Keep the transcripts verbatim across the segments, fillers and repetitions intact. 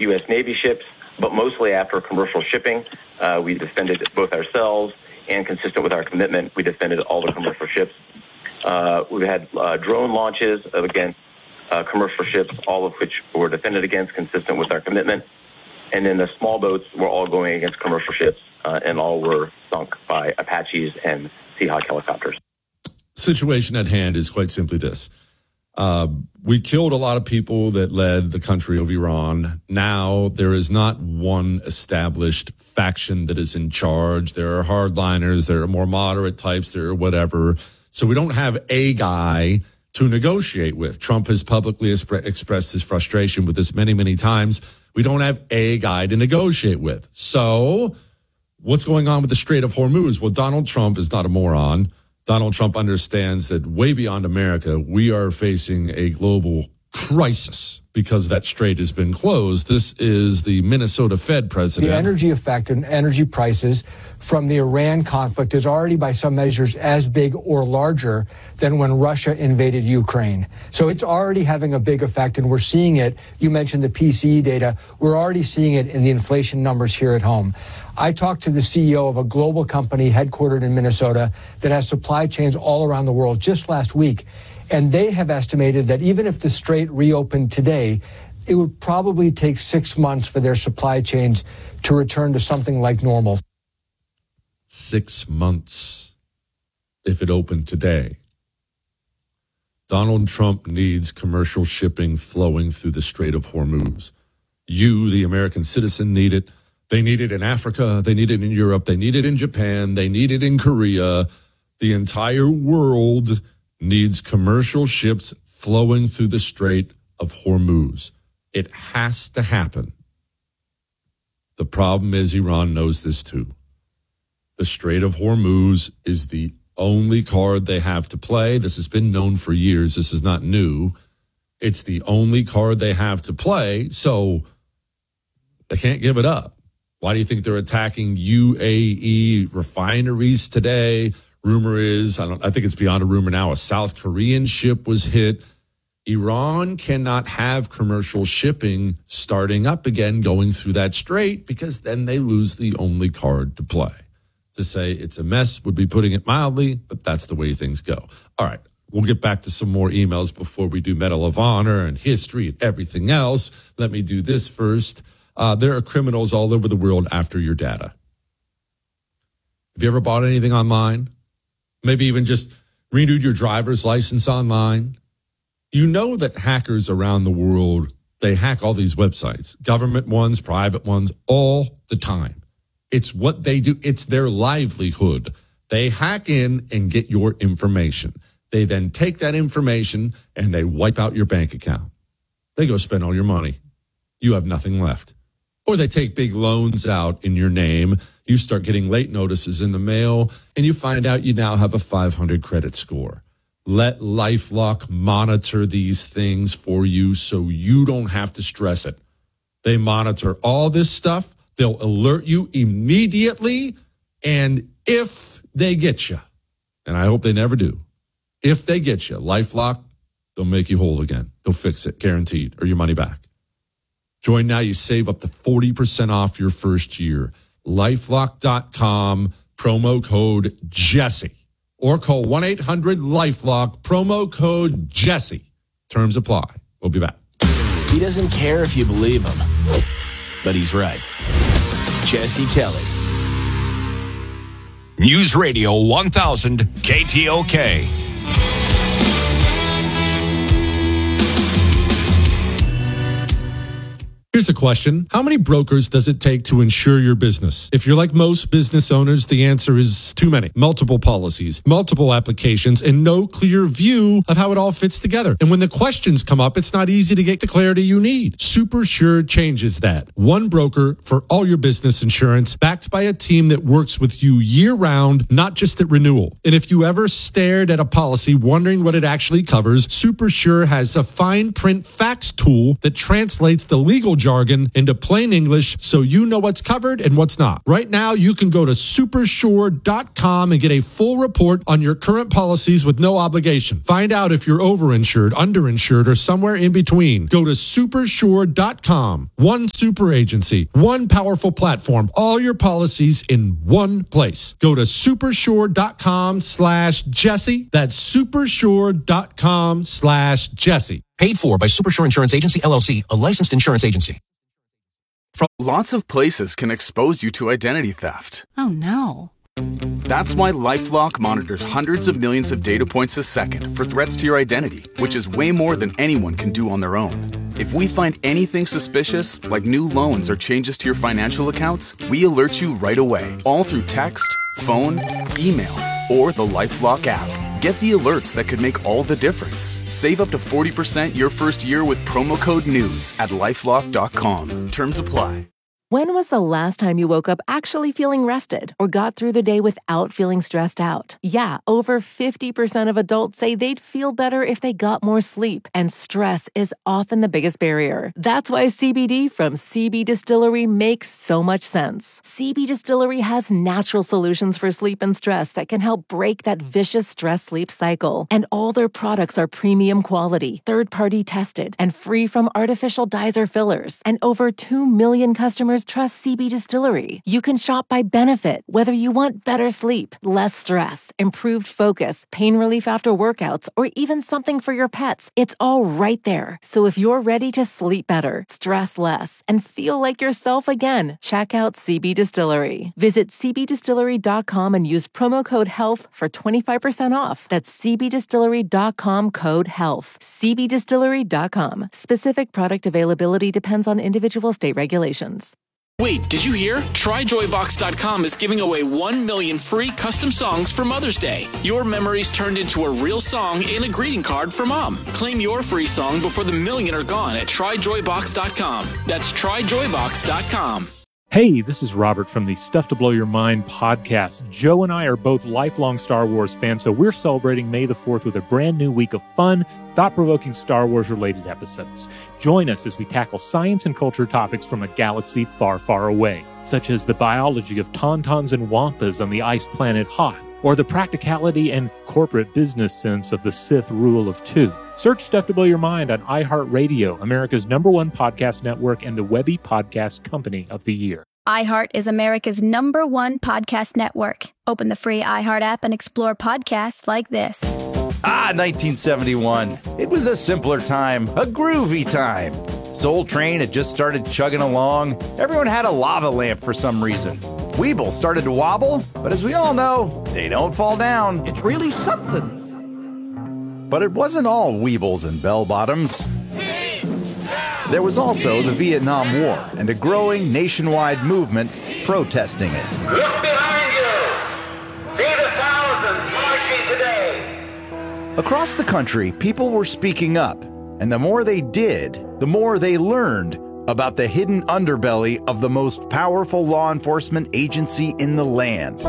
U S Navy ships, but mostly after commercial shipping. Uh, we defended both ourselves and, consistent with our commitment, we defended all the commercial ships. Uh, we've had uh, drone launches against uh, commercial ships, all of which were defended against, consistent with our commitment. And then the small boats were all going against commercial ships, uh, and all were sunk by Apaches and Seahawk helicopters. Situation at hand is quite simply this. Uh, we killed a lot of people that led the country of Iran. Now there is not one established faction that is in charge. There are hardliners, there are more moderate types, there are whatever. So we don't have a guy to negotiate with. Trump has publicly exp- expressed his frustration with this many, many times. We don't have a guy to negotiate with. So what's going on with the Strait of Hormuz? Well, Donald Trump is not a moron. Donald Trump understands that way beyond America, we are facing a global crisis because that strait has been closed. This is the Minnesota Fed president. The energy effect and energy prices from the Iran conflict is already by some measures as big or larger than when Russia invaded Ukraine. So it's already having a big effect, and we're seeing it. You mentioned the P C E data. We're already seeing it in the inflation numbers here at home. I talked to the C E O of a global company headquartered in Minnesota that has supply chains all around the world just last week. And they have estimated that even if the strait reopened today, it would probably take six months for their supply chains to return to something like normal. Six months if it opened today. Donald Trump needs commercial shipping flowing through the Strait of Hormuz. You, the American citizen, need it. They need it in Africa. They need it in Europe. They need it in Japan. They need it in Korea. The entire world needs commercial ships flowing through the Strait of Hormuz. It has to happen. The problem is Iran knows this too. The Strait of Hormuz is the only card they have to play. This has been known for years. This is not new. It's the only card they have to play, so they can't give it up. Why do you think they're attacking U A E refineries today? Rumor is, I don't I think it's beyond a rumor now, a South Korean ship was hit. Iran cannot have commercial shipping starting up again going through that strait because then they lose the only card to play. To say it's a mess would be putting it mildly, but that's the way things go. All right, we'll get back to some more emails before we do Medal of Honor and history and everything else. Let me do this first. Uh, there are criminals all over the world after your data. Have you ever bought anything online? Maybe even just renewed your driver's license online? You know that hackers around the world, they hack all these websites, government ones, private ones, all the time. It's what they do. It's their livelihood. They hack in and get your information. They then take that information and they wipe out your bank account. They go spend all your money. You have nothing left. Or they take big loans out in your name. You start getting late notices in the mail, and you find out you now have a five hundred credit score. Let LifeLock monitor these things for you so you don't have to stress it. They monitor all this stuff. They'll alert you immediately, and if they get you, and I hope they never do, if they get you, LifeLock, they'll make you whole again. They'll fix it, guaranteed, or your money back. Join now, you save up to forty percent off your first year. LifeLock dot com, promo code Jesse. Or call one eight hundred LifeLock, promo code Jesse. Terms apply. We'll be back. He doesn't care if you believe him, but he's right. Jesse Kelly. News Radio one thousand K T O K. Here's a question. How many brokers does it take to insure your business? If you're like most business owners, the answer is too many. Multiple policies, multiple applications, and no clear view of how it all fits together. And when the questions come up, it's not easy to get the clarity you need. SuperSure changes that. One broker for all your business insurance, backed by a team that works with you year-round, not just at renewal. And if you ever stared at a policy wondering what it actually covers, SuperSure has a fine print fax tool that translates the legal jargon into plain English so you know what's covered and what's not. Right now, you can go to supersure dot com and get a full report on your current policies with no obligation. Find out if you're overinsured, underinsured, or somewhere in between. Go to supersure dot com. One super agency, one powerful platform, all your policies in one place. Go to supersure dot com slash Jesse. That's supersure dot com slash Jesse. Paid for by Supersure Insurance Agency, L L C, a licensed insurance agency. From lots of places can expose you to identity theft. Oh, no. That's why LifeLock monitors hundreds of millions of data points a second for threats to your identity, which is way more than anyone can do on their own. If we find anything suspicious, like new loans or changes to your financial accounts, we alert you right away, all through text, phone, email, or the LifeLock app. Get the alerts that could make all the difference. Save up to forty percent your first year with promo code NEWS at lifelock dot com. Terms apply. When was the last time you woke up actually feeling rested or got through the day without feeling stressed out? Yeah, over fifty percent of adults say they'd feel better if they got more sleep, and stress is often the biggest barrier. That's why C B D from C B Distillery makes so much sense. C B Distillery has natural solutions for sleep and stress that can help break that vicious stress-sleep cycle. And all their products are premium quality, third-party tested, and free from artificial dyes or fillers. And over two million customers trust C B Distillery. You can shop by benefit, whether you want better sleep, less stress, improved focus, pain relief after workouts, or even something for your pets. It's all right there. So if you're ready to sleep better, stress less, and feel like yourself again, check out C B Distillery. Visit c b distillery dot com and use promo code HEALTH for twenty-five percent off. That's c b distillery dot com code HEALTH. c b distillery dot com. Specific product availability depends on individual state regulations. Wait, did you hear? try joy box dot com is giving away one million free custom songs for Mother's Day. Your memories turned into a real song in a greeting card for Mom. Claim your free song before the million are gone at try joy box dot com. That's try joy box dot com. Hey, this is Robert from the Stuff to Blow Your Mind podcast. Joe and I are both lifelong Star Wars fans, so we're celebrating May the fourth with a brand new week of fun, thought-provoking Star Wars-related episodes. Join us as we tackle science and culture topics from a galaxy far, far away, such as the biology of tauntauns and wampas on the ice planet Hoth, or the practicality and corporate business sense of the Sith rule of two. Search Stuff to Blow Your Mind on iHeartRadio, America's number one podcast network and the Webby Podcast Company of the Year. iHeart is America's number one podcast network. Open the free iHeart app and explore podcasts like this. Ah, nineteen seventy-one. It was a simpler time, a groovy time. Soul Train had just started chugging along. Everyone had a lava lamp for some reason. Weeble started to wobble, but as we all know, they don't fall down. It's really something. But it wasn't all Weebles and bell-bottoms. There was also the Vietnam War and a growing nationwide movement protesting it. Look behind you! See the thousands marching today! Across the country, people were speaking up, and the more they did, the more they learned about the hidden underbelly of the most powerful law enforcement agency in the land.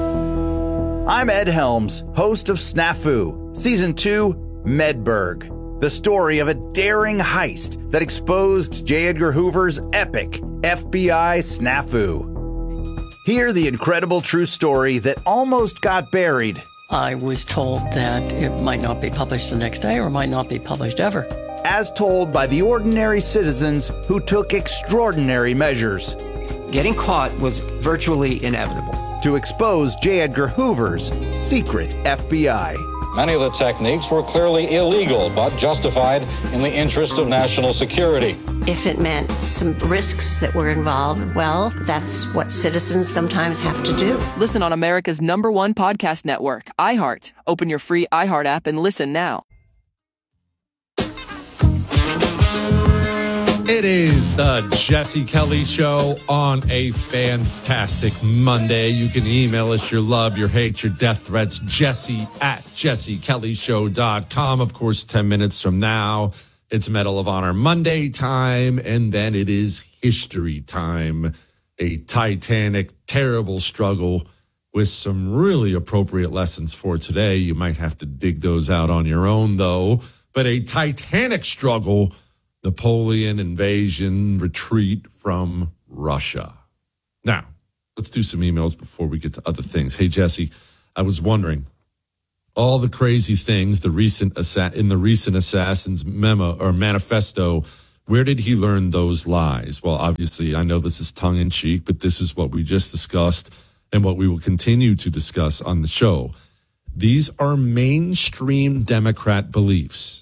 I'm Ed Helms, host of Snafu, Season two, Medberg, the story of a daring heist that exposed J. Edgar Hoover's epic F B I snafu. Hear the incredible true story that almost got buried. I was told that it might not be published the next day or might not be published ever. As told by the ordinary citizens who took extraordinary measures. Getting caught was virtually inevitable. To expose J. Edgar Hoover's secret F B I. Many of the techniques were clearly illegal, but justified in the interest of national security. If it meant some risks that were involved, well, that's what citizens sometimes have to do. Listen on America's number one podcast network, iHeart. Open your free iHeart app and listen now. It is the Jesse Kelly Show on a fantastic Monday. You can email us your love, your hate, your death threats, Jesse at jesse kelly show dot com. Of course, ten minutes from now, it's Medal of Honor Monday time, and then it is history time. A titanic, terrible struggle with some really appropriate lessons for today. You might have to dig those out on your own, though. But a titanic struggle Napoleon invasion retreat from Russia. Now, let's do some emails before we get to other things. Hey, Jesse, I was wondering, all the crazy things the recent assa- in the recent assassin's memo or manifesto, where did he learn those lies? Well, obviously, I know this is tongue-in-cheek, but this is what we just discussed and what we will continue to discuss on the show. These are mainstream Democrat beliefs.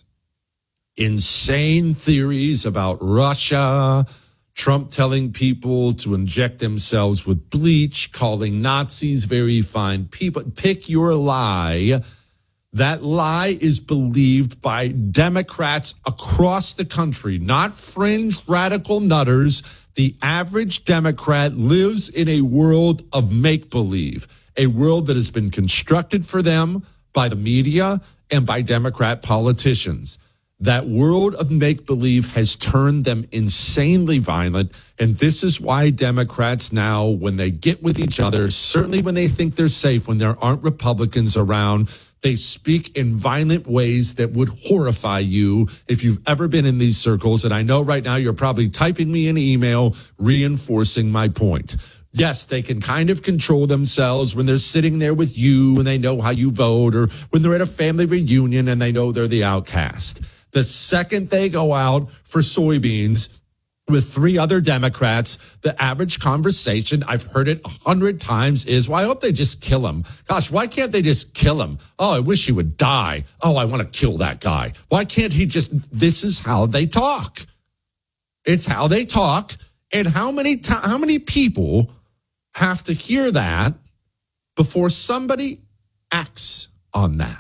Insane theories about Russia, Trump telling people to inject themselves with bleach, calling Nazis very fine people. Pick your lie. That lie is believed by Democrats across the country, not fringe radical nutters. The average Democrat lives in a world of make-believe, a world that has been constructed for them by the media and by Democrat politicians. That world of make-believe has turned them insanely violent, and this is why Democrats now, when they get with each other, certainly when they think they're safe, when there aren't Republicans around, they speak in violent ways that would horrify you if you've ever been in these circles. And I know right now you're probably typing me an email reinforcing my point. Yes, they can kind of control themselves when they're sitting there with you and they know how you vote, or when they're at a family reunion and they know they're the outcast. The second they go out for soybeans with three other Democrats, the average conversation, I've heard it a hundred times, is, well, I hope they just kill him. Gosh, why can't they just kill him? Oh, I wish he would die. Oh, I want to kill that guy. Why can't he just, this is how they talk. It's how they talk. And how many, t- how many people have to hear that before somebody acts on that?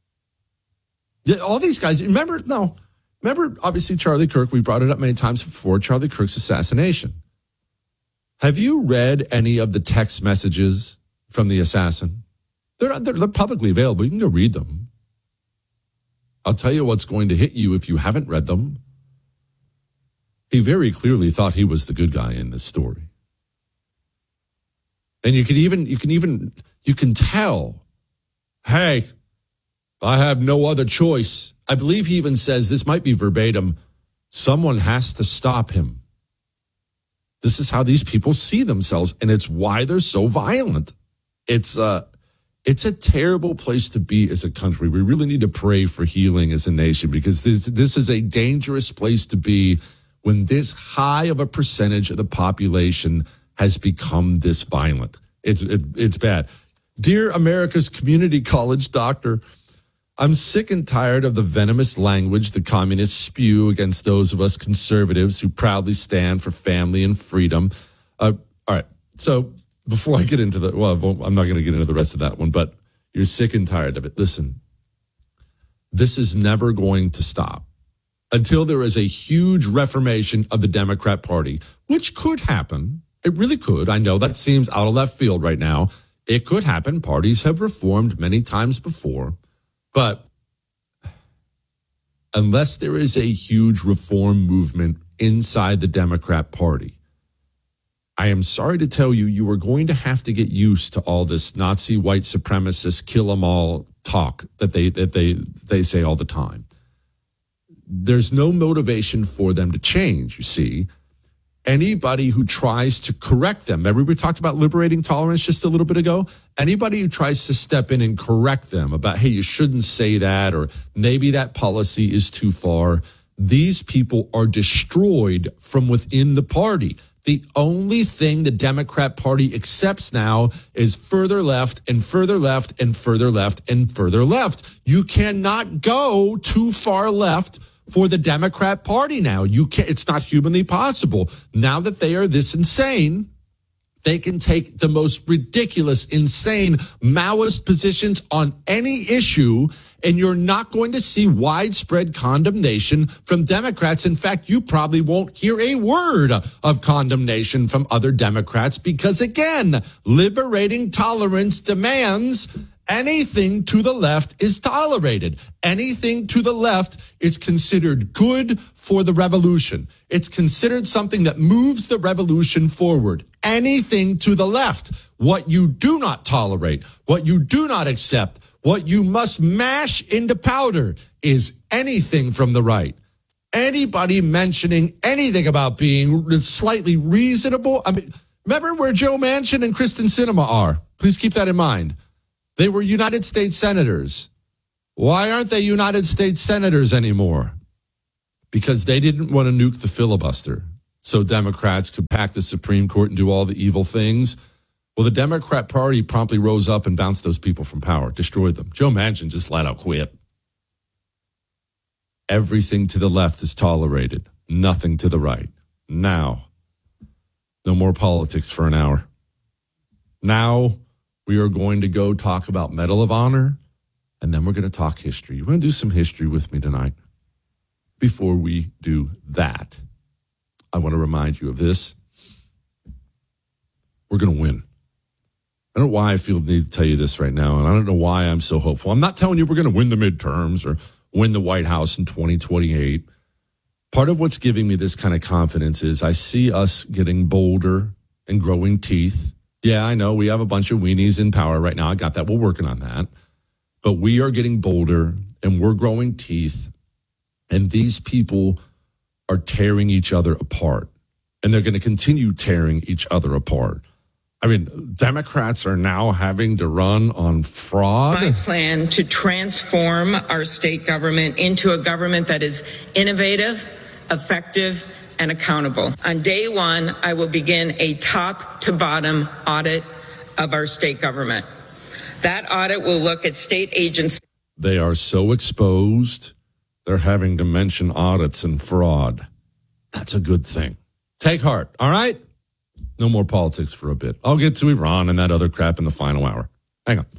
All these guys, remember, no, remember, obviously, Charlie Kirk, we brought it up many times before, Charlie Kirk's assassination. Have you read any of the text messages from the assassin? They're, they're, they're publicly available. You can go read them. I'll tell you what's going to hit you if you haven't read them. He very clearly thought he was the good guy in this story. And you can even, you can even, you can tell, hey, I have no other choice. I believe he even says, this might be verbatim, someone has to stop him. This is how these people see themselves, and it's why they're so violent. It's a, it's a terrible place to be as a country. We really need to pray for healing as a nation, because this, this is a dangerous place to be when this high of a percentage of the population has become this violent. It's, it, it's bad. Dear America's community college doctor, I'm sick and tired of the venomous language the communists spew against those of us conservatives who proudly stand for family and freedom. Uh, all right. So before I get into the, well, I'm not going to get into the rest of that one, but you're sick and tired of it. Listen, this is never going to stop until there is a huge reformation of the Democrat Party, which could happen. It really could. I know that seems out of left field right now. It could happen. Parties have reformed many times before. But unless there is a huge reform movement inside the Democrat Party, I am sorry to tell you, you are going to have to get used to all this Nazi white supremacist kill 'em all talk that they that they they say all the time. There's no motivation for them to change, you see. Anybody who tries to correct them, remember we talked about liberating tolerance just a little bit ago? Anybody who tries to step in and correct them about, hey, you shouldn't say that, or maybe that policy is too far, these people are destroyed from within the party. The only thing the Democrat Party accepts now is further left and further left and further left and further left. You cannot go too far left for the Democrat Party now. You can't, it's not humanly possible. Now that they are this insane, they can take the most ridiculous, insane Maoist positions on any issue, and you're not going to see widespread condemnation from Democrats. In fact, you probably won't hear a word of condemnation from other Democrats because, again, liberating tolerance demands anything to the left is tolerated. Anything to the left is considered good for the revolution. It's considered something that moves the revolution forward. Anything to the left. What you do not tolerate, what you do not accept, what you must mash into powder is anything from the right. anybody mentioning anything about being slightly reasonable. I mean, remember where Joe Manchin and Kristen Sinema are? Please keep that in mind. They were United States senators. Why aren't they United States senators anymore? Because they didn't want to nuke the filibuster so Democrats could pack the Supreme Court and do all the evil things. Well, the Democrat Party promptly rose up and bounced those people from power, destroyed them. Joe Manchin just flat out quit. Everything to the left is tolerated, nothing to the right. Now, no more politics for an hour. Now, we are going to go talk about Medal of Honor, and then we're going to talk history. You want to do some history with me tonight? Before we do that, I want to remind you of this. We're going to win. I don't know why I feel the need to tell you this right now, and I don't know why I'm so hopeful. I'm not telling you we're going to win the midterms or win the White House in twenty twenty-eight. Part of what's giving me this kind of confidence is I see us getting bolder and growing teeth. Yeah, I know we have a bunch of weenies in power right now. I got that. We're working on that. But we are getting bolder and we're growing teeth. And these people are tearing each other apart. And they're going to continue tearing each other apart. I mean, Democrats are now having to run on fraud. My plan to transform our state government into a government that is innovative, effective, and accountable. On day one, I will begin a top-to-bottom audit of our state government. That audit will look at state agencies. They are so exposed, they're having to mention audits and fraud. That's a good thing. Take heart, all right? No more politics for a bit. I'll get to Iran and that other crap in the final hour. Hang on.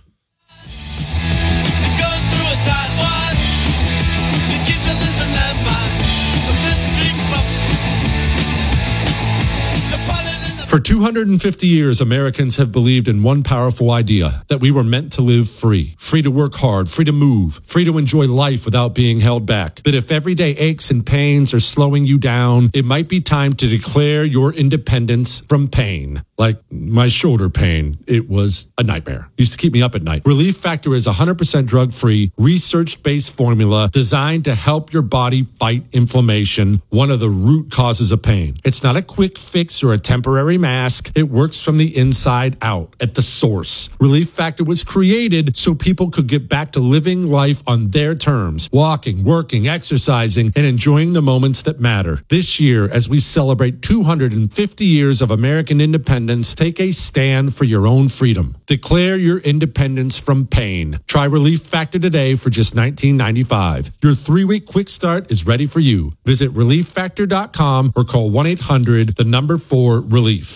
For two hundred fifty years, Americans have believed in one powerful idea, that we were meant to live free, free to work hard, free to move, free to enjoy life without being held back. But if everyday aches and pains are slowing you down, it might be time to declare your independence from pain. Like my shoulder pain, it was a nightmare. It used to keep me up at night. Relief Factor is a one hundred percent drug-free, research-based formula designed to help your body fight inflammation, one of the root causes of pain. It's not a quick fix or a temporary mask. It works from the inside out at the source. Relief Factor was created so people could get back to living life on their terms, walking, working, exercising, and enjoying the moments that matter. This year, as we celebrate two hundred fifty years of American independence, take a stand for your own freedom. Declare your independence from pain. Try Relief Factor today for just nineteen ninety-five dollars. Your three-week quick start is ready for you. Visit relief factor dot com or call one eight hundred, the number four, relief.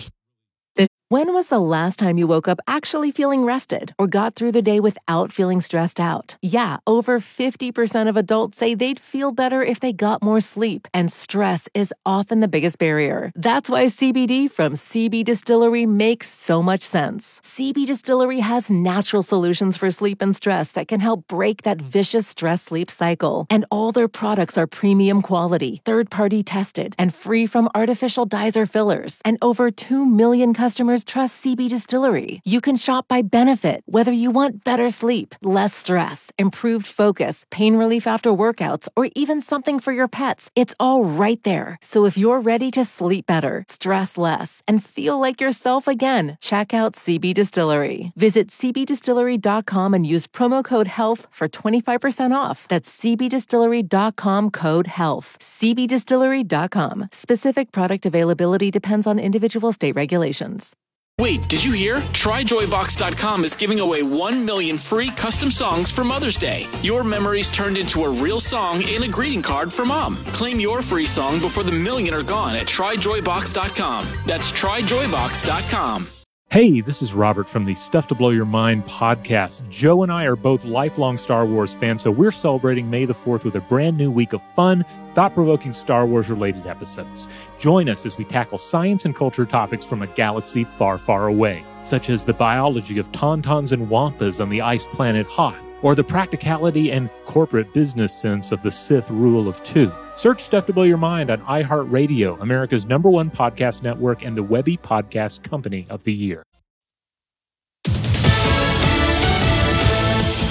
When was the last time you woke up actually feeling rested or got through the day without feeling stressed out? Yeah, over fifty percent of adults say they'd feel better if they got more sleep, and stress is often the biggest barrier. That's why C B D from C B Distillery makes so much sense. C B Distillery has natural solutions for sleep and stress that can help break that vicious stress-sleep cycle. And all their products are premium quality, third-party tested, and free from artificial dyes or fillers. And over two million customers trust C B Distillery. You can shop by benefit, whether you want better sleep, less stress, improved focus, pain relief after workouts, or even something for your pets. It's all right there. So if you're ready to sleep better, stress less, and feel like yourself again, check out C B Distillery. Visit c b distillery dot com and use promo code HEALTH for twenty-five percent off. That's c b distillery dot com code HEALTH. c b distillery dot com. Specific product availability depends on individual state regulations. Wait, did you hear? try joy box dot com is giving away one million free custom songs for Mother's Day. Your memories turned into a real song and a greeting card for Mom. Claim your free song before the million are gone at try joy box dot com. That's try joy box dot com. Hey, this is Robert from the Stuff to Blow Your Mind podcast. Joe and I are both lifelong Star Wars fans, so we're celebrating May the fourth with a brand new week of fun, thought-provoking Star Wars-related episodes. Join us as we tackle science and culture topics from a galaxy far, far away, such as the biology of tauntauns and wampas on the ice planet Hoth, or the practicality and corporate business sense of the Sith rule of two. Search Stuff to Blow Your Mind on iHeartRadio, America's number one podcast network and the Webby Podcast Company of the Year.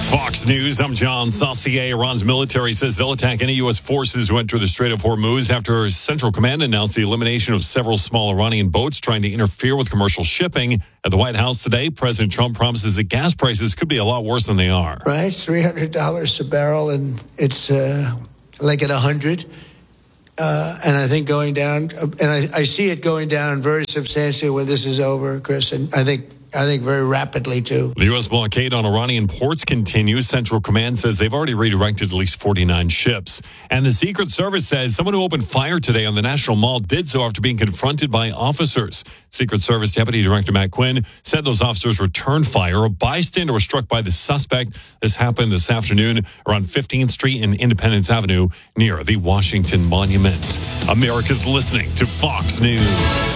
Fox News, I'm John Saucier. Iran's military says they'll attack any U S forces who enter the Strait of Hormuz after Central Command announced the elimination of several small Iranian boats trying to interfere with commercial shipping. At the White House today, President Trump promises that gas prices could be a lot worse than they are. Right, it's three hundred dollars a barrel, and it's uh, like at one hundred. Uh, and I think going down, and I, I see it going down very substantially when this is over, Chris, and I think I think very rapidly, too. The U S blockade on Iranian ports continues. Central Command says they've already redirected at least forty-nine ships. And the Secret Service says someone who opened fire today on the National Mall did so after being confronted by officers. Secret Service Deputy Director Matt Quinn said those officers returned fire. A bystander was struck by the suspect. This happened this afternoon around fifteenth Street and Independence Avenue near the Washington Monument. America's listening to Fox News.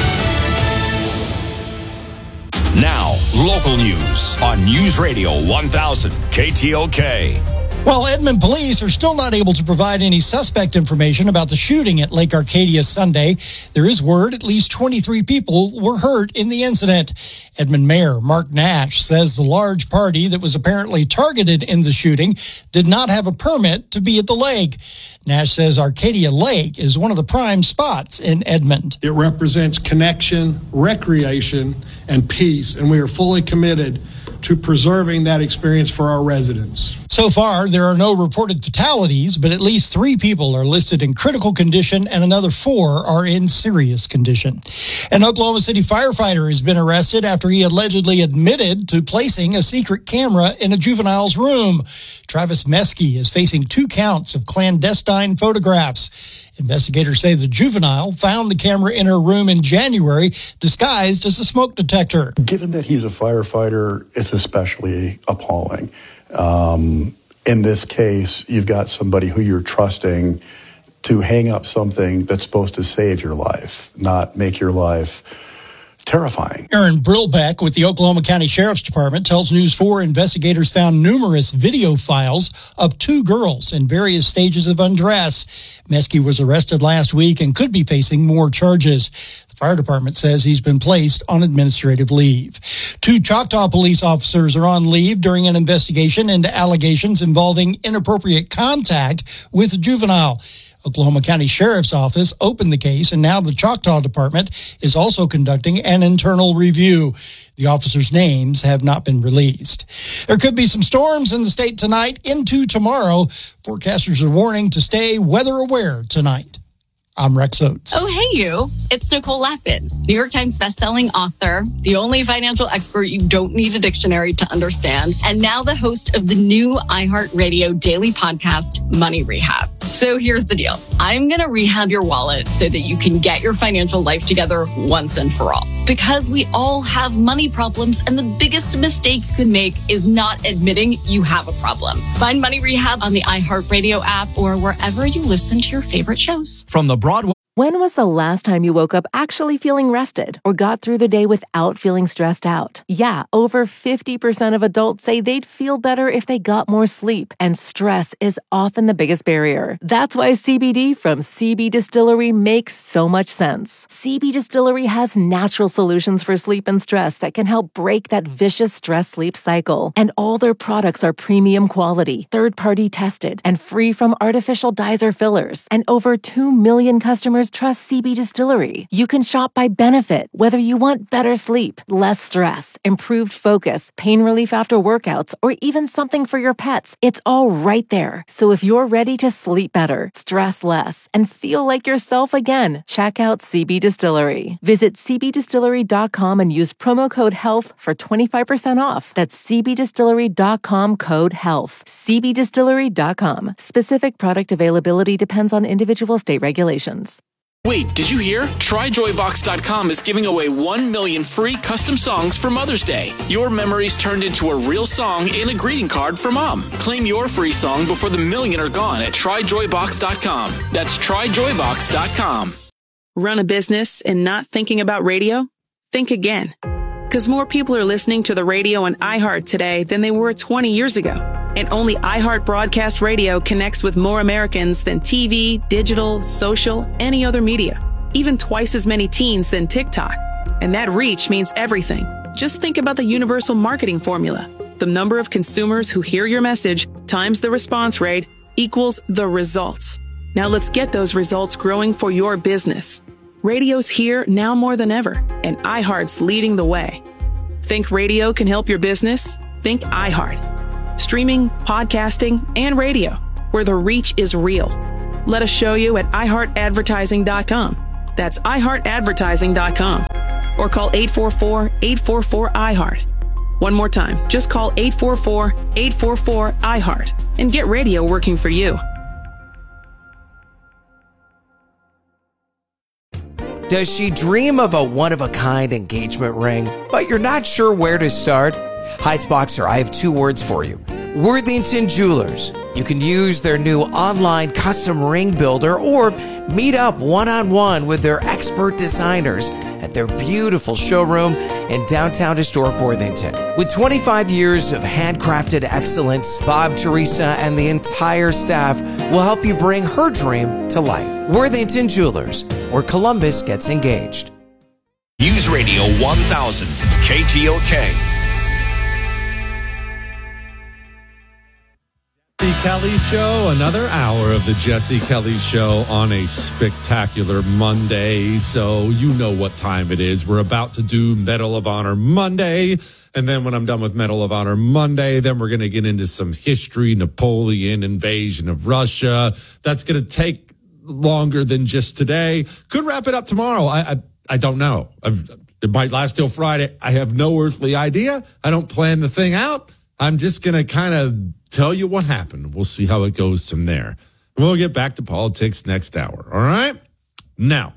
Now, local news on News Radio one thousand K T O K. Well, Edmond police are still not able to provide any suspect information about the shooting at Lake Arcadia Sunday. There is word at least twenty-three people were hurt in the incident. Edmond Mayor Mark Nash says the large party that was apparently targeted in the shooting did not have a permit to be at the lake. Nash says Arcadia Lake is one of the prime spots in Edmond. It represents connection, recreation, and peace, and we are fully committed to preserving that experience for our residents. So far, there are no reported fatalities, but at least three people are listed in critical condition and another four are in serious condition. An Oklahoma City firefighter has been arrested after he allegedly admitted to placing a secret camera in a juvenile's room. Travis Meskey is facing two counts of clandestine photographs. Investigators say the juvenile found the camera in her room in January, disguised as a smoke detector. Given that he's a firefighter, it's especially appalling. Um, in this case, you've got somebody who you're trusting to hang up something that's supposed to save your life, not make your life terrifying. Aaron Brillbeck with the Oklahoma County Sheriff's Department tells News four investigators found numerous video files of two girls in various stages of undress. Meskey was arrested last week and could be facing more charges. The fire department says he's been placed on administrative leave. Two Choctaw police officers are on leave during an investigation into allegations involving inappropriate contact with a juvenile. Oklahoma County Sheriff's Office opened the case, and now the Choctaw Department is also conducting an internal review. The officers' names have not been released. There could be some storms in the state tonight into tomorrow. Forecasters are warning to stay weather aware tonight. I'm Rex Oates. Oh, hey, you. It's Nicole Lappin, New York Times bestselling author, the only financial expert you don't need a dictionary to understand, and now the host of the new iHeartRadio daily podcast, Money Rehab. So here's the deal. I'm going to rehab your wallet so that you can get your financial life together once and for all. Because we all have money problems, and the biggest mistake you can make is not admitting you have a problem. Find Money Rehab on the iHeartRadio app or wherever you listen to your favorite shows. From the Broadway. When was the last time you woke up actually feeling rested or got through the day without feeling stressed out? Yeah, over fifty percent of adults say they'd feel better if they got more sleep, and stress is often the biggest barrier. That's why C B D from C B Distillery makes so much sense. C B Distillery has natural solutions for sleep and stress that can help break that vicious stress-sleep cycle. And all their products are premium quality, third-party tested, and free from artificial dyes or fillers. And over two million customers trust C B Distillery. You can shop by benefit, whether you want better sleep, less stress, improved focus, pain relief after workouts, or even something for your pets. It's all right there. So if you're ready to sleep better, stress less, and feel like yourself again, check out C B Distillery. Visit c b distillery dot com and use promo code HEALTH for twenty-five percent off. That's c b distillery dot com code HEALTH. c b distillery dot com. Specific product availability depends on individual state regulations. Wait, did you hear? try joy box dot com is giving away one million free custom songs for Mother's Day. Your memories turned into a real song in a greeting card for Mom. Claim your free song before the million are gone at try joy box dot com. That's try joy box dot com. Run a business and not thinking about radio? Think again. Because more people are listening to the radio on iHeart today than they were twenty years ago. And only iHeart Broadcast Radio connects with more Americans than T V, digital, social, any other media. Even twice as many teens than TikTok. And that reach means everything. Just think about the universal marketing formula. The number of consumers who hear your message times the response rate equals the results. Now let's get those results growing for your business. Radio's here now more than ever, and iHeart's leading the way. Think radio can help your business? Think iHeart. Streaming, podcasting, and radio, where the reach is real. Let us show you at i heart advertising dot com. That's i heart advertising dot com. Or call eight four four, eight four four, I heart. One more time, just call eight four four, eight four four, I heart and get radio working for you. Does she dream of a one-of-a-kind engagement ring, but you're not sure where to start? Heights I have two words for you. Worthington Jewelers. You can use their new online custom ring builder or meet up one-on-one with their expert designers at their beautiful showroom in downtown historic Worthington. With twenty-five years of handcrafted excellence, Bob, Teresa, and the entire staff will help you bring her dream to life. Worthington Jewelers, where Columbus gets engaged. News Radio one thousand, K T O K. Jesse Kelly Show, another hour of the Jesse Kelly Show on a spectacular Monday. So you know what time it is. We're about to do Medal of Honor Monday. And then when I'm done with Medal of Honor Monday, then we're going to get into some history, Napoleon, invasion of Russia. That's going to take longer than just today. Could wrap it up tomorrow. I I, I don't know. I've, it might last till Friday. I have no earthly idea. I don't plan the thing out. I'm just going to kind of tell you what happened. We'll see how it goes from there. We'll get back to politics next hour. All right? Now,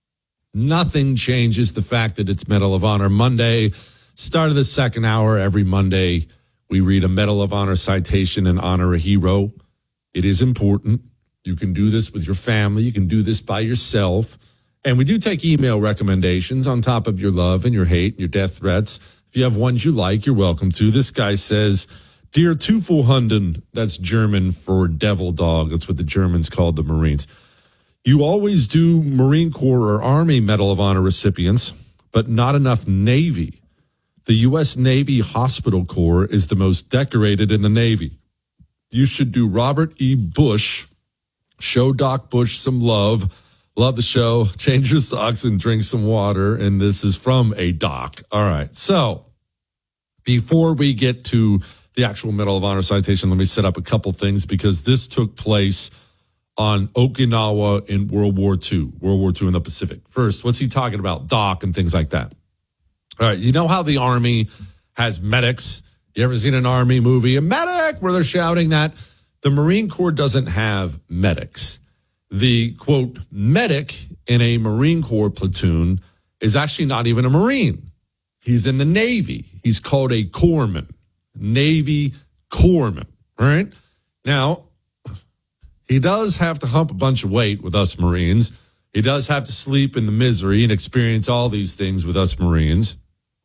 nothing changes the fact that it's Medal of Honor Monday. Start of the second hour every Monday, we read a Medal of Honor citation and honor a hero. It is important. You can do this with your family. You can do this by yourself. And we do take email recommendations on top of your love and your hate and your death threats. If you have ones you like, you're welcome to. This guy says, Dear Teufelhunden, that's German for devil dog. That's what the Germans called the Marines. You always do Marine Corps or Army Medal of Honor recipients, but not enough Navy. The U S Navy Hospital Corps is the most decorated in the Navy. You should do Robert E. Bush. Show Doc Bush some love. Love the show. Change your socks and drink some water. And this is from a doc. All right. So before we get to the actual Medal of Honor citation, let me set up a couple things because this took place on Okinawa in World War Two, World War Two in the Pacific. First, what's he talking about? Doc and things like that. All right. You know how the Army has medics? You ever seen an Army movie, a medic, where they're shouting that? The Marine Corps doesn't have medics. The, quote, medic in a Marine Corps platoon is actually not even a Marine. He's in the Navy. He's called a corpsman, Navy corpsman, all right? Now, he does have to hump a bunch of weight with us Marines. He does have to sleep in the misery and experience all these things with us Marines.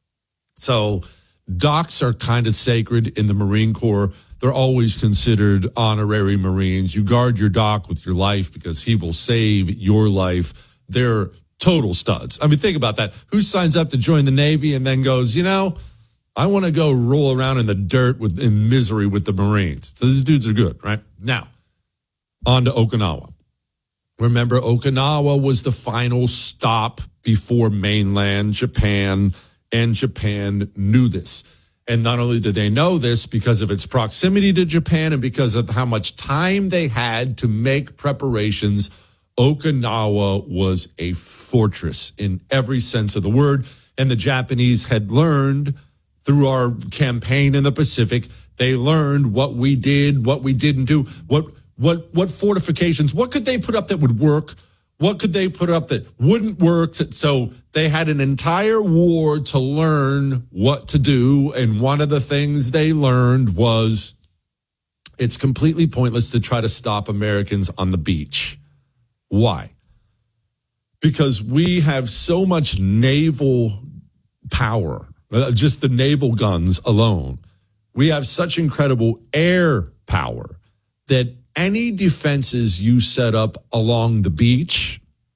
So docs are kind of sacred in the Marine Corps. They're always considered honorary Marines. You guard your doc with your life because he will save your life. They're total studs. I mean, think about that. Who signs up to join the Navy and then goes, you know, I want to go roll around in the dirt with in misery with the Marines. So these dudes are good, right? Now, on to Okinawa. Remember, Okinawa was the final stop before mainland Japan, and Japan knew this. And not only did they know this because of its proximity to Japan and because of how much time they had to make preparations, Okinawa was a fortress in every sense of the word. And the Japanese had learned through our campaign in the Pacific, they learned what we did, what we didn't do, what what what fortifications, what could they put up that would work, what could they put up that wouldn't work. So they had an entire war to learn what to do. And one of the things they learned was it's completely pointless to try to stop Americans on the beach. Why? Because we have so much naval power, just the naval guns alone. We have such incredible air power that any defenses you set up along the beach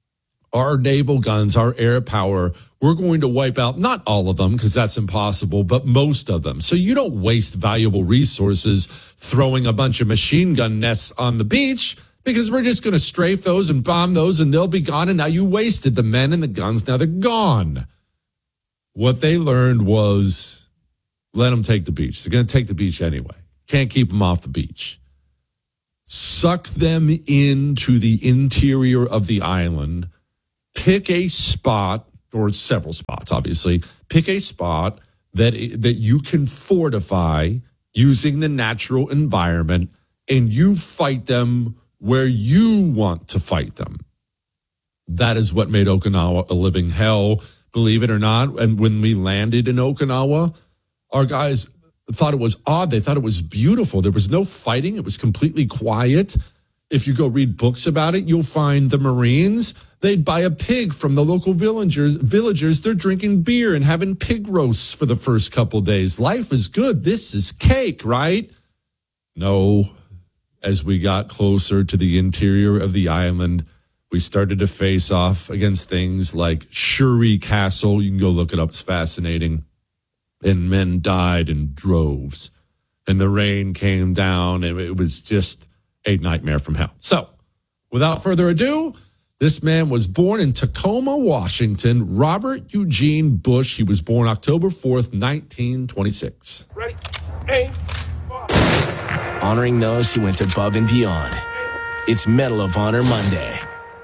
our naval guns, our air power, we're going to wipe out not all of them because that's impossible, but most of them. So you don't waste valuable resources throwing a bunch of machine gun nests on the beach because we're just going to strafe those and bomb those and they'll be gone. And now you wasted the men and the guns. Now they're gone. What they learned was let them take the beach. They're going to take the beach anyway. Can't keep them off the beach. Suck them into the interior of the island. Pick a spot, or several spots, obviously. Pick a spot that that you can fortify using the natural environment, and you fight them where you want to fight them. That is what made Okinawa a living hell, believe it or not. And when we landed in Okinawa, our guys thought it was odd. They thought it was beautiful. There was no fighting. It was completely quiet. If you go read books about it, you'll find the Marines, they'd buy a pig from the local villagers. Villagers, they're drinking beer and having pig roasts for the first couple days. Life is good. This is cake, right? No. As we got closer to the interior of the island, we started to face off against things like Shuri Castle. You can go look it up. It's fascinating. And men died in droves. And the rain came down, and it was just a nightmare from hell. So, without further ado, this man was born in Tacoma, Washington, Robert Eugene Bush. He was born October fourth, nineteen twenty-six. Ready? Aim. Honoring those who went above and beyond. It's Medal of Honor Monday.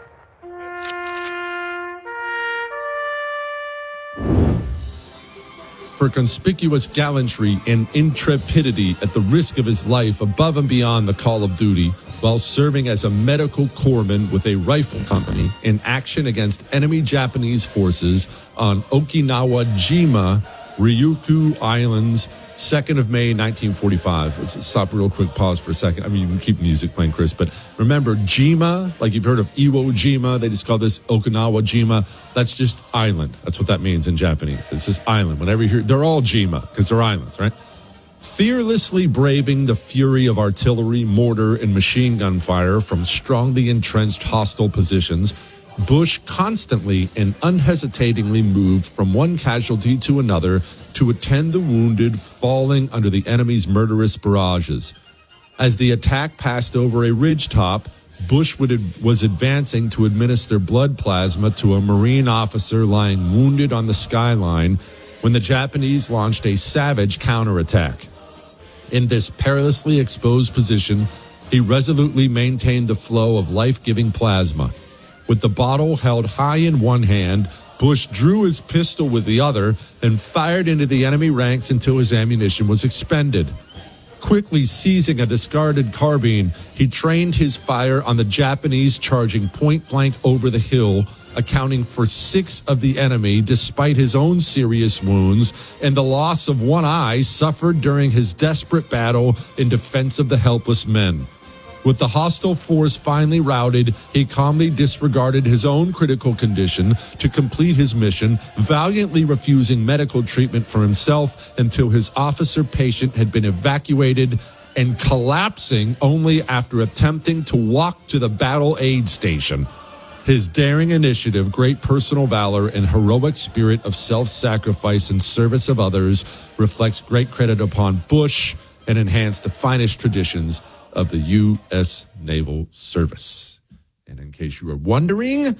For conspicuous gallantry and intrepidity at the risk of his life above and beyond the call of duty, while serving as a medical corpsman with a rifle company in action against enemy Japanese forces on Okinawa-jima, Ryukyu Islands, second of May, nineteen forty-five. Let's stop real quick, pause for a second. I mean, you can keep music playing, Chris, but remember, Jima, like you've heard of Iwo Jima, they just call this Okinawa Jima. That's just island. That's what that means in Japanese. It's just island. Whenever you hear, they're all Jima because they're islands, right? Fearlessly braving the fury of artillery, mortar, and machine gun fire from strongly entrenched hostile positions, Bush constantly and unhesitatingly moved from one casualty to another to attend the wounded falling under the enemy's murderous barrages. As the attack passed over a ridgetop, Bush would, was advancing to administer blood plasma to a Marine officer lying wounded on the skyline when the Japanese launched a savage counterattack. In this perilously exposed position, he resolutely maintained the flow of life-giving plasma. With the bottle held high in one hand, Bush drew his pistol with the other and fired into the enemy ranks until his ammunition was expended. Quickly seizing a discarded carbine, he trained his fire on the Japanese charging point-blank over the hill, accounting for six of the enemy despite his own serious wounds and the loss of one eye suffered during his desperate battle in defense of the helpless men. With the hostile force finally routed, he calmly disregarded his own critical condition to complete his mission, valiantly refusing medical treatment for himself until his officer patient had been evacuated and collapsing only after attempting to walk to the battle aid station. His daring initiative, great personal valor, and heroic spirit of self-sacrifice in service of others reflects great credit upon Bush and enhanced the finest traditions of the U S Naval Service. And in case you were wondering,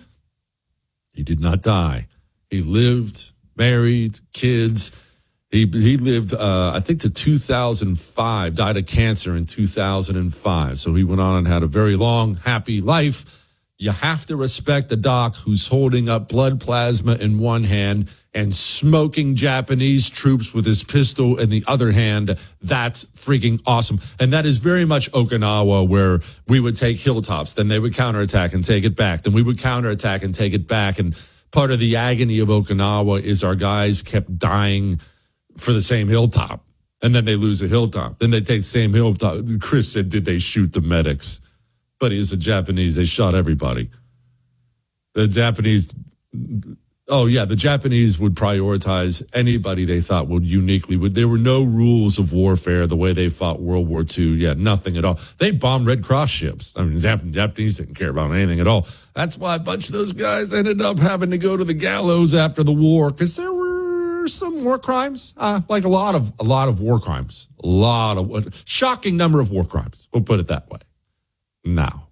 he did not die. He lived, married, kids. He he lived, uh, I think, to two thousand five, died of cancer in two thousand five. So he went on and had a very long, happy life. You have to respect the doc who's holding up blood plasma in one hand and smoking Japanese troops with his pistol in the other hand. That's freaking awesome. And that is very much Okinawa, where we would take hilltops, then they would counterattack and take it back. Then we would counterattack and take it back. And part of the agony of Okinawa is our guys kept dying for the same hilltop. And then they lose a hilltop. Then they take the same hilltop. Chris said, did they shoot the medics? But he's a Japanese. They shot everybody. The Japanese, Oh, yeah, the Japanese would prioritize anybody they thought would uniquely. Would There were no rules of warfare the way they fought World War Two. Yeah, nothing at all. They bombed Red Cross ships. I mean, the Japanese didn't care about anything at all. That's why a bunch of those guys ended up having to go to the gallows after the war, because there were some war crimes, uh, like a lot of a lot of war crimes, a lot of a shocking number of war crimes. We'll put it that way. Now,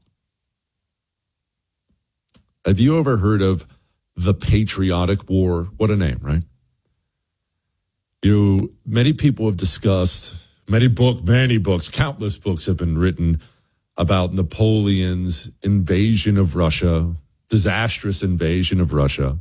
have you ever heard of the Patriotic War? What a name, right? You know, many people have discussed, many book, many books, countless books have been written about Napoleon's invasion of Russia, disastrous invasion of Russia.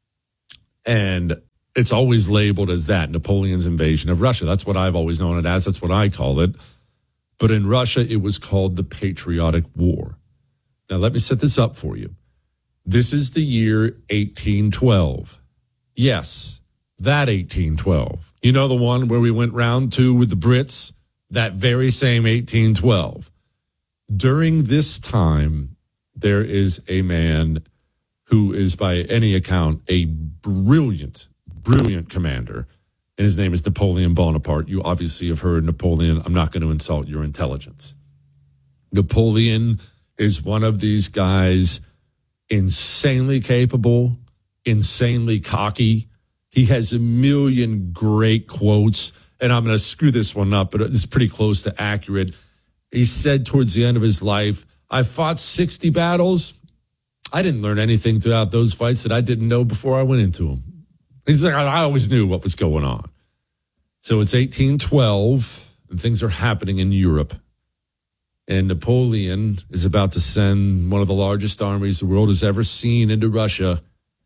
And it's always labeled as that, Napoleon's invasion of Russia. That's what I've always known it as. That's what I call it. But in Russia, it was called the Patriotic War. Now, let me set this up for you. This is the year eighteen twelve. Yes, that eighteen twelve. You know, the one where we went round two with the Brits? That very same eighteen twelve. During this time, there is a man who is, by any account, a brilliant, brilliant commander. And his name is Napoleon Bonaparte. You obviously have heard Napoleon. I'm not going to insult your intelligence. Napoleon is one of these guys, insanely capable, insanely cocky. He has a million great quotes, and I'm going to screw this one up, but it's pretty close to accurate. He said towards the end of his life, I fought sixty battles. I didn't learn anything throughout those fights that I didn't know before I went into them. He's like, I always knew what was going on. So it's eighteen twelve, and things are happening in Europe. And Napoleon is about to send one of the largest armies the world has ever seen into Russia.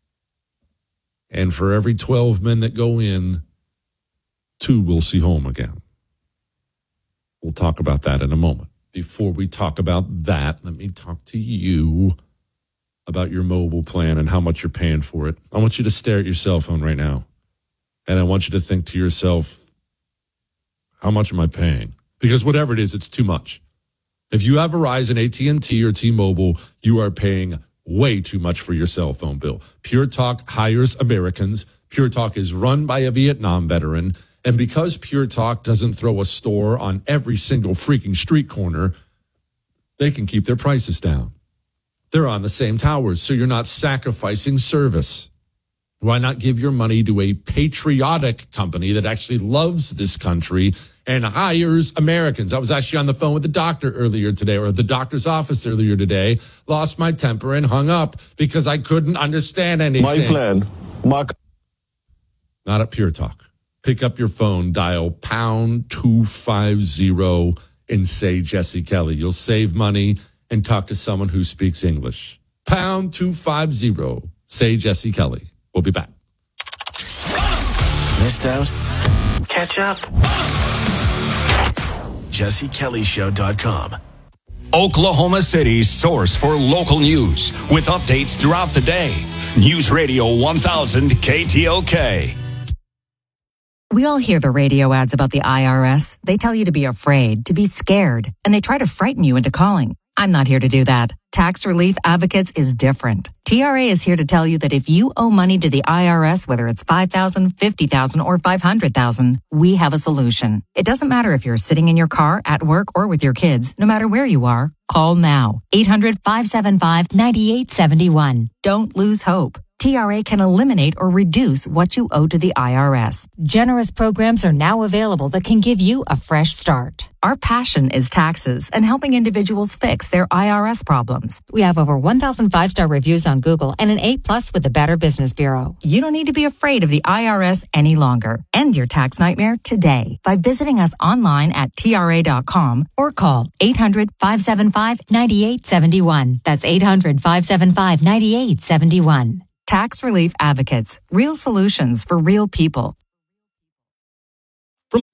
And for every twelve men that go in, two will see home again. We'll talk about that in a moment. Before we talk about that, let me talk to you about your mobile plan and how much you're paying for it. I want you to stare at your cell phone right now. And I want you to think to yourself, how much am I paying? Because whatever it is, it's too much. If you have Verizon, A T and T, or T-Mobile, you are paying way too much for your cell phone bill. Pure Talk hires Americans. Pure Talk is run by a Vietnam veteran. And because Pure Talk doesn't throw a store on every single freaking street corner, they can keep their prices down. They're on the same towers, so you're not sacrificing service. Why not give your money to a patriotic company that actually loves this country and hires Americans? I was actually on the phone with the doctor earlier today, or the doctor's office earlier today, lost my temper and hung up because I couldn't understand anything. My plan. My... Not at Pure Talk. Pick up your phone, dial pound two five zero and say Jesse Kelly. You'll save money and talk to someone who speaks English. Pound two five zero. Say Jesse Kelly. We'll be back. Missed out? Catch up. Jesse Kelly Show dot com. Oklahoma City's source for local news with updates throughout the day. News Radio one thousand K T O K. We all hear the radio ads about the I R S. They tell you to be afraid, to be scared, and they try to frighten you into calling. I'm not here to do that. Tax Relief Advocates is different. T R A is here to tell you that if you owe money to the I R S, whether it's five thousand dollars, fifty thousand dollars, or five hundred thousand dollars, we have a solution. It doesn't matter if you're sitting in your car, at work, or with your kids. No matter where you are, call now. eight hundred, five seven five, nine eight seven one. Don't lose hope. T R A can eliminate or reduce what you owe to the I R S. Generous programs are now available that can give you a fresh start. Our passion is taxes and helping individuals fix their I R S problems. We have over one thousand five-star reviews on Google and an A plus with the Better Business Bureau. You don't need to be afraid of the I R S any longer. End your tax nightmare today by visiting us online at T R A dot com or call eight hundred, five seven five, nine eight seven one. That's eight hundred, five seven five, nine eight seven one. Tax Relief Advocates. Real solutions for real people.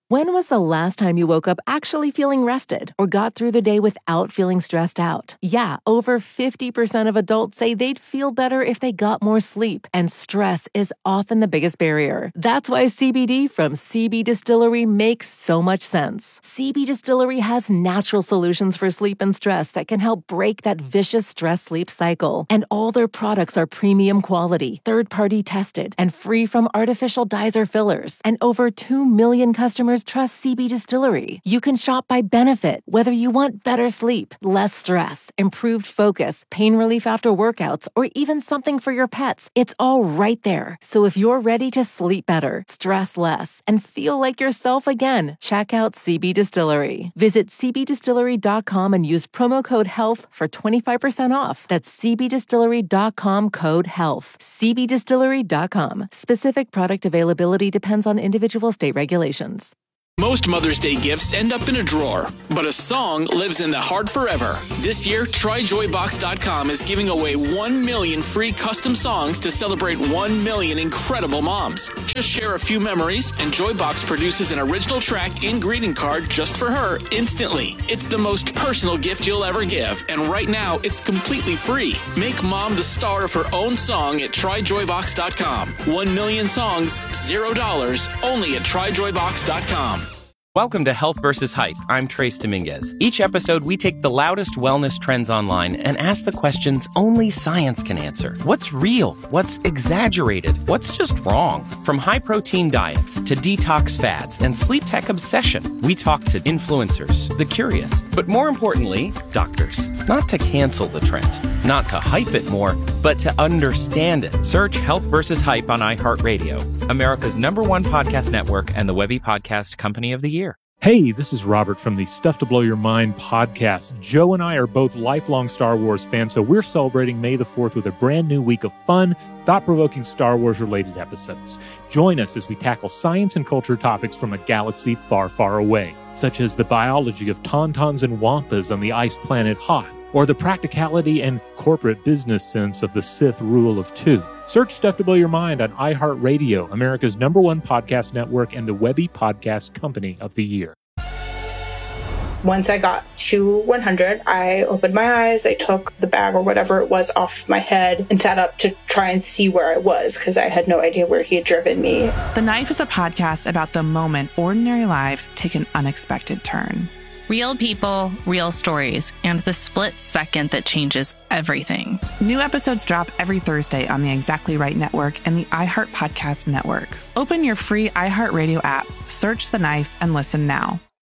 When was the last time you woke up actually feeling rested or got through the day without feeling stressed out? Yeah, over fifty percent of adults say they'd feel better if they got more sleep, and stress is often the biggest barrier. That's why C B D from C B Distillery makes so much sense. C B Distillery has natural solutions for sleep and stress that can help break that vicious stress-sleep cycle. And all their products are premium quality, third-party tested, and free from artificial dyes or fillers. And over two million customers trust C B Distillery. You can shop by benefit, whether you want better sleep, less stress, improved focus, pain relief after workouts, or even something for your pets. It's all right there. So if you're ready to sleep better, stress less, and feel like yourself again, check out C B Distillery. Visit c b distillery dot com and use promo code HEALTH for twenty-five percent off. That's c b distillery dot com code HEALTH. c b distillery dot com. Specific product availability depends on individual state regulations. Most Mother's Day gifts end up in a drawer, but a song lives in the heart forever. This year, try joy box dot com is giving away one million free custom songs to celebrate one million incredible moms. Just share a few memories, and Joybox produces an original track and greeting card just for her instantly. It's the most personal gift you'll ever give, and right now, it's completely free. Make mom the star of her own song at try joy box dot com. One million songs, zero dollars, only at try joy box dot com. Welcome to Health versus Hype. I'm Trace Dominguez. Each episode, we take the loudest wellness trends online and ask the questions only science can answer. What's real? What's exaggerated? What's just wrong? From high-protein diets to detox fads and sleep tech obsession, we talk to influencers, the curious, but more importantly, doctors. Not to cancel the trend, not to hype it more, but to understand it. Search Health versus Hype on iHeartRadio, America's number one podcast network and the Webby Podcast Company of the Year. Hey, this is Robert from the Stuff to Blow Your Mind podcast. Joe and I are both lifelong Star Wars fans, so we're celebrating May the fourth with a brand new week of fun, thought-provoking Star Wars-related episodes. Join us as we tackle science and culture topics from a galaxy far, far away, such as the biology of tauntauns and wampas on the ice planet Hoth, or the practicality and corporate business sense of the Sith rule of two. Search Stuff to Blow Your Mind on iHeartRadio, America's number one podcast network and the Webby Podcast Company of the Year. Once I got to one hundred, I opened my eyes, I took the bag or whatever it was off my head and sat up to try and see where I was because I had no idea where he had driven me. The Knife is a podcast about the moment ordinary lives take an unexpected turn. Real people, real stories, and the split second that changes everything. New episodes drop every Thursday on the Exactly Right Network and the iHeart Podcast Network. Open your free iHeartRadio app, search The Knife, and listen now.